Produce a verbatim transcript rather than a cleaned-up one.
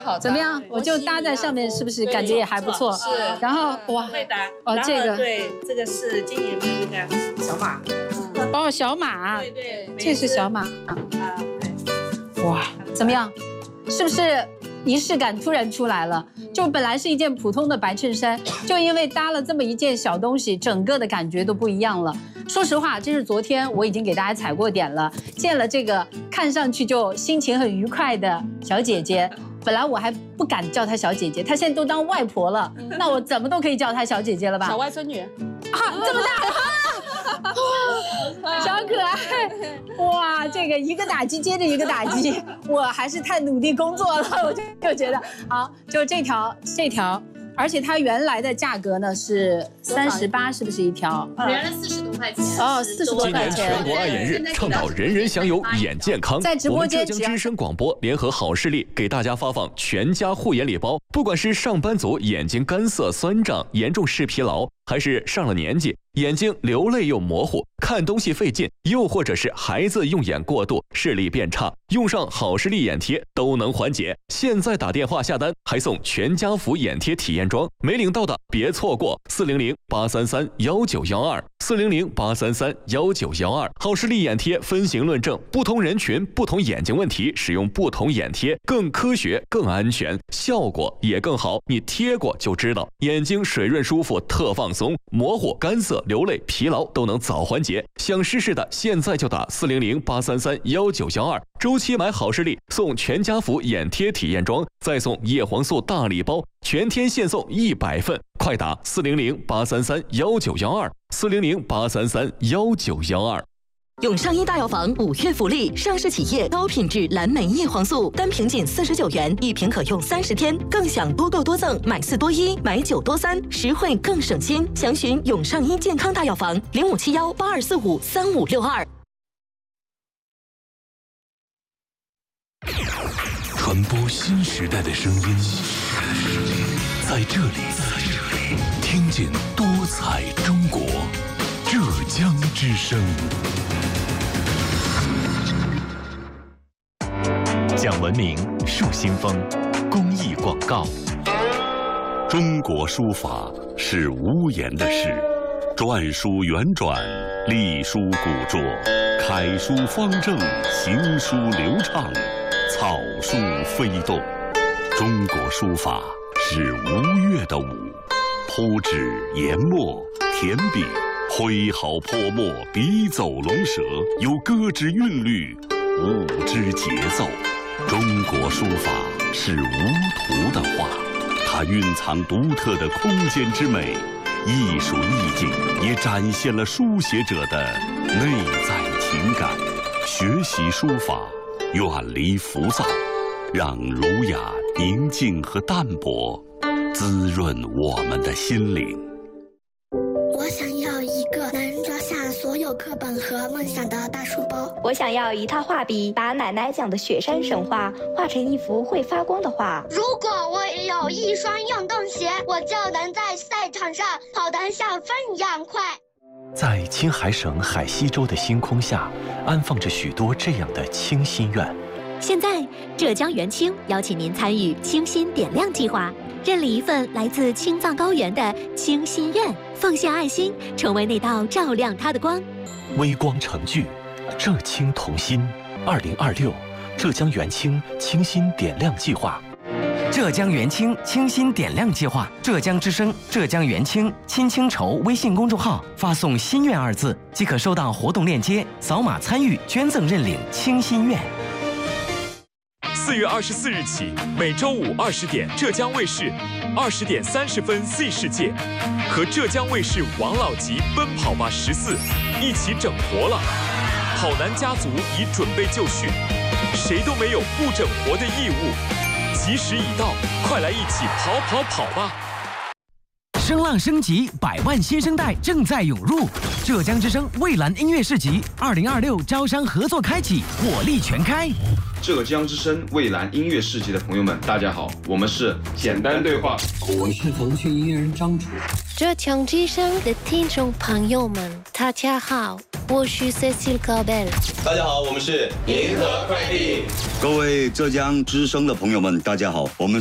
好，怎么样？我就搭在上面，是不是感觉也还不错？ 是。 然后哇， 会搭。 哦，这个对，这个是今年的那个小马。 哦，小马。 对对， 这是小马。 啊，对。 哇，怎么样？是不是仪式感突然出来了？就本来是一件普通的白衬衫，就因为搭了这么一件小东西，整个的感觉都不一样了。说实话，这是昨天我已经给大家踩过点了，见了这个看上去就心情很愉快的小姐姐。本来我还不敢叫她小姐姐，她现在都当外婆了，那我怎么都可以叫她小姐姐了吧？ 小外孙女， 啊，这么大，小可爱，哇，这个一个打击接着一个打击，我还是太努力工作了，我就就觉得好，就这条这条。而且它原来的价格呢是三十八，是不是一条？ 原来四十多块钱。 哦，四十多块钱。 今年全国爱眼日倡导人人享有眼健康。 在直播间， 我们浙江之声广播联合好视力给大家发放全家护眼礼包。不管是上班族眼睛干涩酸胀、严重视疲劳，还是上了年纪眼睛流泪又模糊、看东西费劲，又或者是孩子用眼过度、视力变差，用上好视力眼贴都能缓解。现在打电话下单还送全家福眼贴体验装，没领到的别错过，四零零八三三幺九幺二，四零零八三三幺九幺二。好视力眼贴分型论证，不同人群、不同眼睛问题，使用不同眼贴更科学、更安全，效果也更好。你贴过就知道，眼睛水润舒服，特放松，模糊、干涩、流泪、疲劳都能早缓解。想试试的，现在就打四零零八三三幺九幺二。周期买好视力送全家福眼贴体验装，再送叶黄素大礼包，全天现送一百份。快打四零零八三三幺九幺二，四零零八三三幺九幺二。 永上医大药房五月福利，上市企业高品质蓝莓叶黄素，单瓶仅四十九元，一瓶可用三十天，更享多购多赠，买四多一，买九多三，实惠更省心。详询永上医健康大药房零五七幺八二四五三五六二。 传播新时代的声音，在这里，听见多彩中国。浙江之声， 讲文明树新风，公益广告。 中国书法是无言的诗，篆书圆转，隶书古拙，楷书方正，行书流畅，草书飞动。中国书法是吴越的武，铺纸、研墨、填笔。挥毫泼墨，笔走龙蛇，有歌之韵律，舞之节奏。中国书法是无图的画，它蕴藏独特的空间之美，艺术意境也展现了书写者的内在情感。学习书法，远离浮躁，让儒雅、宁静和淡泊滋润我们的心灵。 我想要一个能装下所有课本和梦想的大书包。 我想要一套画笔，把奶奶讲的雪山神话画成一幅会发光的画。 如果我有一双运动鞋，我就能在赛场上跑得像风一样快。 在青海省海西州的星空下，安放着许多这样的清心愿。 现在，浙江元清邀请您参与清心点亮计划，认领一份来自青藏高原的清心愿，奉献爱心，成为那道照亮它的光。 微光成炬，浙青同心。二零二六，浙江元清清心点亮计划。 浙江元清清心点亮计划，浙江之声、浙江元清亲清筹微信公众号发送“心愿”二字，即可收到活动链接，扫码参与捐赠认领清心愿。 四月二十四日起，每周五二十点，浙江卫视二十点三十分 Z 世界和浙江卫视王老吉奔跑吧十四一起整活了。跑男家族已准备就绪，谁都没有不整活的义务。吉时已到，快来一起跑跑跑吧！ 声浪升级，百万新生代正在涌入。浙江之声蔚蓝音乐市集二零二六招商合作开启，火力全开。 浙江之声蔚蓝音乐市集的朋友们，大家好，我们是简单对话， 我是腾讯音乐人张楚。 浙江之声的听众朋友们，大家好， 我是 Cécile Caubel。 大家好，我们是银河快递。 各位浙江之声的朋友们，大家好，我们